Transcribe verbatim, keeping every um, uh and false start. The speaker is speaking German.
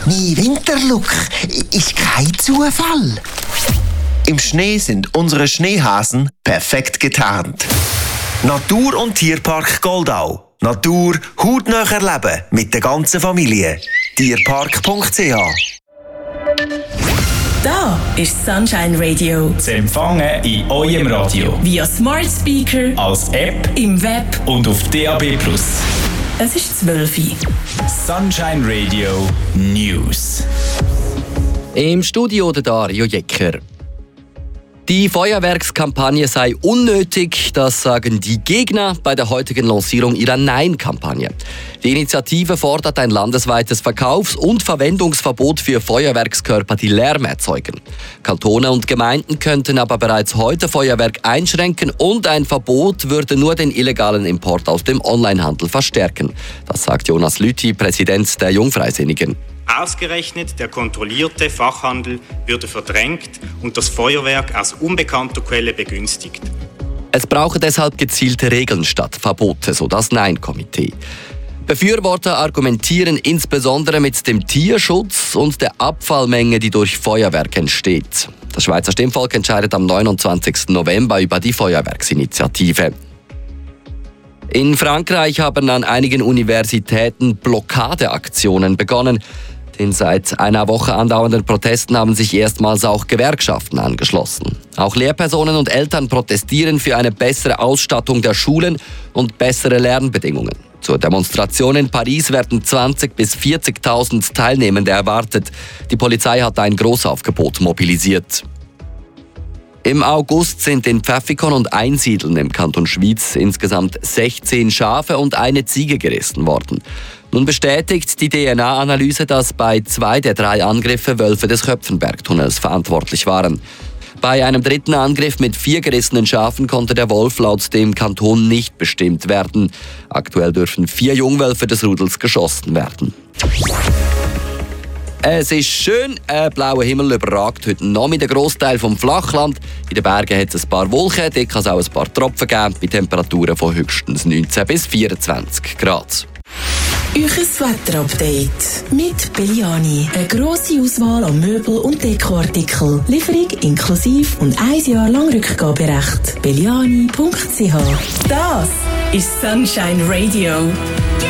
Mein Winterlook ist kein Zufall. Im Schnee sind unsere Schneehasen perfekt getarnt. Natur- und Tierpark Goldau. Natur hautnah erleben mit der ganzen Familie. tierpark punkt c h. Da ist Sunshine Radio. Zu empfangen in eurem Radio. Via Smart Speaker, als App, im Web und auf D A B plus. Es ist zwölf Uhr. Sunshine Radio News. Im Studio der Dario Jecker. Die Feuerwerkskampagne sei unnötig, das sagen die Gegner bei der heutigen Lancierung ihrer Nein-Kampagne. Die Initiative fordert ein landesweites Verkaufs- und Verwendungsverbot für Feuerwerkskörper, die Lärm erzeugen. Kantone und Gemeinden könnten aber bereits heute Feuerwerk einschränken und ein Verbot würde nur den illegalen Import aus dem Onlinehandel verstärken. Das sagt Jonas Lüthi, Präsident der Jungfreisinnigen. Ausgerechnet der kontrollierte Fachhandel würde verdrängt und das Feuerwerk aus unbekannter Quelle begünstigt. Es brauche deshalb gezielte Regeln statt Verbote, so das Nein-Komitee. Befürworter argumentieren insbesondere mit dem Tierschutz und der Abfallmenge, die durch Feuerwerk entsteht. Das Schweizer Stimmvolk entscheidet am neunundzwanzigsten November über die Feuerwerksinitiative. In Frankreich haben an einigen Universitäten Blockadeaktionen begonnen. Den seit einer Woche andauernden Protesten haben sich erstmals auch Gewerkschaften angeschlossen. Auch Lehrpersonen und Eltern protestieren für eine bessere Ausstattung der Schulen und bessere Lernbedingungen. Zur Demonstration in Paris werden zwanzigtausend bis vierzigtausend Teilnehmende erwartet. Die Polizei hat ein Großaufgebot mobilisiert. Im August sind in Pfäffikon und Einsiedeln im Kanton Schwyz insgesamt sechzehn Schafe und eine Ziege gerissen worden. Nun bestätigt die D N A-Analyse, dass bei zwei der drei Angriffe Wölfe des Köpfenbergtunnels verantwortlich waren. Bei einem dritten Angriff mit vier gerissenen Schafen konnte der Wolf laut dem Kanton nicht bestimmt werden. Aktuell dürfen vier Jungwölfe des Rudels geschossen werden. Es ist schön, ein blauer Himmel überragt heute Nachmittag den Grossteil vom Flachland. In den Bergen hat es ein paar Wolken, dort kann es auch ein paar Tropfen geben, bei Temperaturen von höchstens neunzehn bis vierundzwanzig Grad. Euches Wetterupdate mit Belliani. Eine grosse Auswahl an Möbel- und Dekoartikeln. Lieferung inklusive und ein Jahr lang Rückgaberecht. belliani punkt c h. Das ist Sunshine Radio.